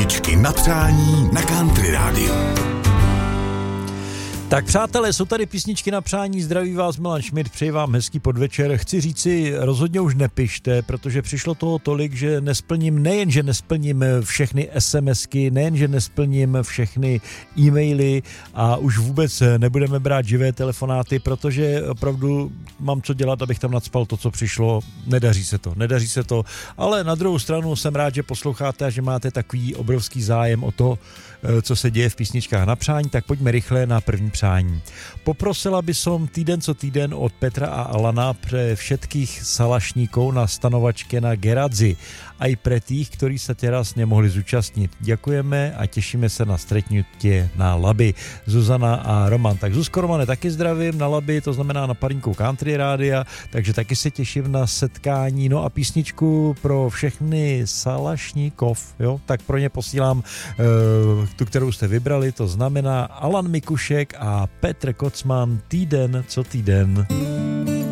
Písničky na přání na Country Rádiu. Tak přátelé, jsou tady písničky na přání, zdraví vás Milan Šmíd, přeji vám hezký podvečer. Chci říci, rozhodně už nepište, protože přišlo toho tolik, že nejenže nesplním všechny SMSky, nejenže nesplním všechny e-maily a už vůbec nebudeme brát živé telefonáty, protože opravdu mám co dělat, abych tam nacpal to, co přišlo. Nedaří se to, ale na druhou stranu jsem rád, že posloucháte a že máte takový obrovský zájem o to, co se děje v písničkách na přání, tak pojďme rychle na první přání. Poprosila by som týden co týden od Petra a Alana pre všetkých salašníkov na stanovačke na Geradzi, aj pre tých, ktorí sa teraz nemohli zúčastniť. Ďakujeme a tešíme sa na stretnutie na Labi. Zuzana a Roman. Tak Zuzko, Romane, taky zdravím na Labi, to znamená na parinku Country Rádia, takže taky se těším na setkání. No a písničku pro všechny salašníkov, jo, tak pro ně posílám tu, kterou jste vybrali, to znamená Alan Mikušek a Petr Kocman, týden co týden.